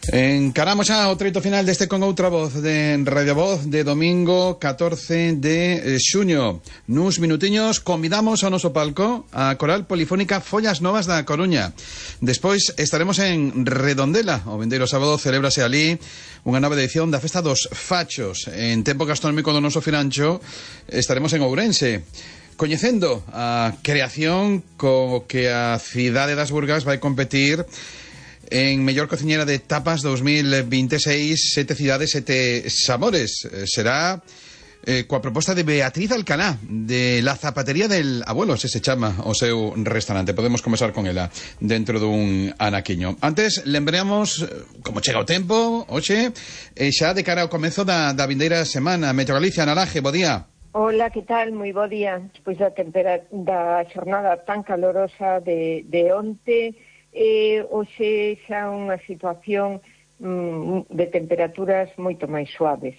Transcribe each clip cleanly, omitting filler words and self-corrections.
Encaramos xa o treito final deste Con Outra Voz de Radio Voz de domingo 14 de xuño. Nuns minutiños convidamos ao noso palco a Coral Polifónica Follas Novas da Coruña. Despois estaremos en Redondela. O vindeiro sábado celébrase ali unha nova edición da Festa dos Fachos. En tempo gastronómico do noso Firancho estaremos en Ourense, coñecendo a creación co que a cidade das Burgas vai competir en mellor cociñera de tapas 2026, 7 cidades, 7 sabores. Será coa proposta de Beatriz Alcaná, de La Zapatería del Abuelo, se chama o seu restaurante. Podemos conversar con ela dentro dun anaquiño. Antes, lembramos como chega o tempo, hoxe, xa de cara ao comezo da vindeira semana. Meteo Galicia, Naraje, bo día. Hola, que tal? Moi bo día. Despois da xornada tan calorosa de onte, hoxe xa unha situación de temperaturas moito máis suaves.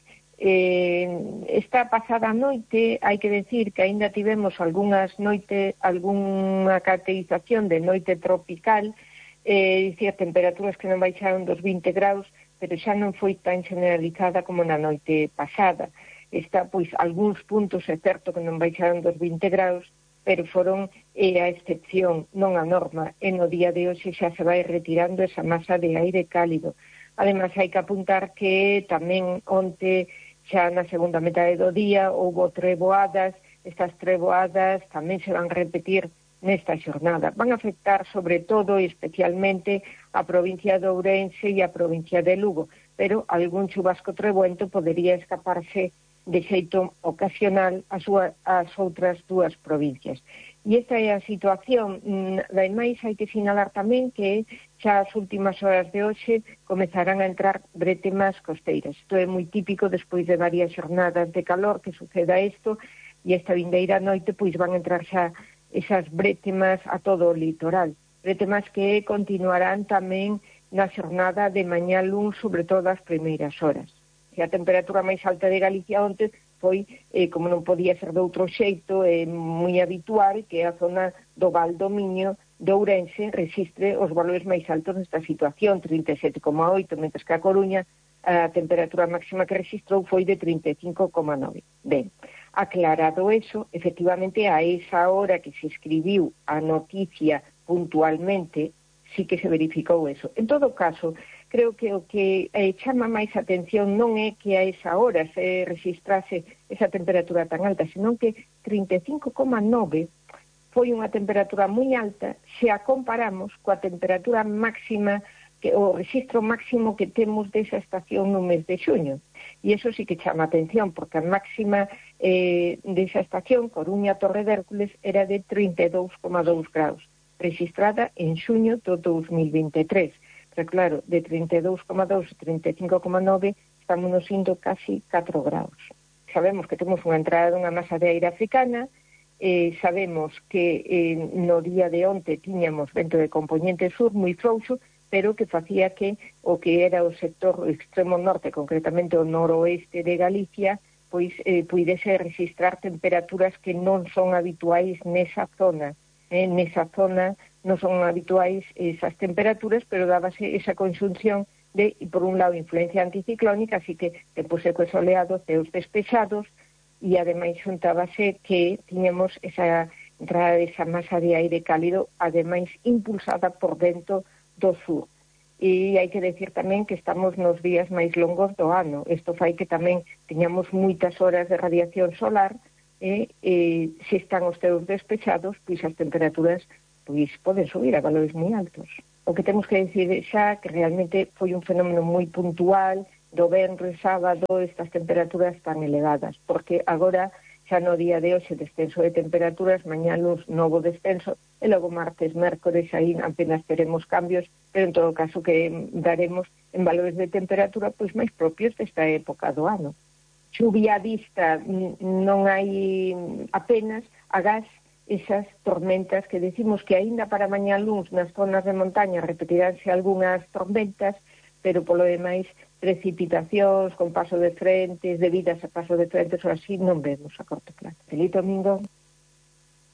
Esta pasada noite, hai que decir que aínda tivemos algunha caracterización de noite tropical, dicir, temperaturas que non baixaron dos 20 graus, pero xa non foi tan generalizada como na noite pasada. Está, pois, algúns puntos, é certo que non baixaron dos 20 graus, pero foron a excepción, non a norma, e no día de hoxe xa se vai retirando esa masa de aire cálido. Ademais, hai que apuntar que tamén onte, xa na segunda metade do día, houbo treboadas. Estas treboadas tamén se van repetir nesta xornada. Van a afectar sobre todo e especialmente a provincia de Ourense e a provincia de Lugo, pero algún chubasco treboento podería escaparse de xeito ocasional as outras dúas provincias. E esta é a situación. Ademais, hai que sinalar tamén que xa as últimas horas de hoxe comezarán a entrar bretemas costeiras. Isto é moi típico despois de varias xornadas de calor que suceda isto, e esta vindeira noite pois van entrar xa esas bretemas a todo o litoral. Bretemas que continuarán tamén na xornada de mañá luns, sobre todo as primeiras horas. E a temperatura máis alta de Galicia onte foi, como non podía ser de outro xeito, moi habitual que a zona do Val do Miño de Ourense resistre os valores máis altos nesta situación, 37,8, mentres que a Coruña a temperatura máxima que registrou foi de 35,9. Ben, aclarado eso, efectivamente a esa hora que se escribiu a noticia puntualmente, sí que se verificou eso. En todo caso, creo que o que chama máis atención non é que a esa hora se registrase esa temperatura tan alta, senón que 35,9 foi unha temperatura moi alta se a comparamos coa temperatura máxima, o registro máximo que temos desa estación no mes de xuño. E iso sí que chama atención, porque a máxima desa estación, Coruña Torre de Hércules, era de 32,2 graus, registrada en xuño do 2023. Pero claro, de 32,2 a 35,9 estamos indo casi 4 graus. Sabemos que temos unha entrada dunha masa de aire africana, sabemos que no día de onte tiñamos vento de componente sur moi frouxo, pero que facía que o que era o sector extremo norte, concretamente o noroeste de Galicia, pois puidese registrar temperaturas que non son habituais nesa zona. Nesa zona non son habituais esas temperaturas, pero dábase esa conxunción de, por un lado, influencia anticiclónica, así que tempos secos e soleados, ceos despexados, e ademais xuntábase que tiñamos esa entrada desa masa de aire cálido, ademais impulsada por dentro do sur. E hai que decir tamén que estamos nos días máis longos do ano. Isto fai que tamén teñamos moitas horas de radiación solar, se están os ceos despechados, pois as temperaturas pois poden subir a valores moi altos. O que temos que decir xa que realmente foi un fenómeno moi puntual do venres, sábado, estas temperaturas tan elevadas, porque agora xa no día de hoxe descenso de temperaturas, mañá luns novo descenso, e logo martes, mércores, aí apenas teremos cambios, pero en todo caso que daremos en valores de temperatura pois máis propios desta época do ano. Chuvia a vista non hai apenas, agás esas tormentas que decimos que aínda para mañá luns nas zonas de montaña repetiránse algunhas tormentas, pero polo demais precipitacións con paso de frentes, debidas a paso de frentes ou así, non vemos a corto plazo. Feliz domingo.